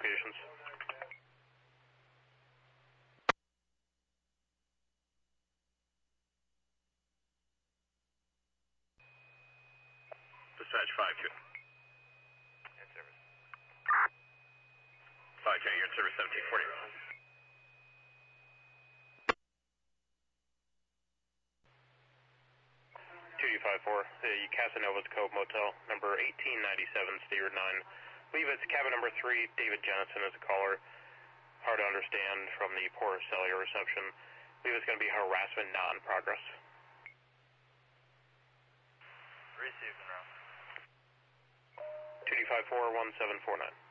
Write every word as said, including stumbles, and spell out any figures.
conditions. Dispatch five J. In service. five J, you're in service seventeen forty. two D five four, the Casanova's Cove Motel, number eighteen ninety-seven, Stewart nine. I believe it's cabin number three, David Jennison is a caller. Hard to understand from the poor cellular reception. I believe it's going to be harassment non-progress. Received and route. two D five four, one seven four nine.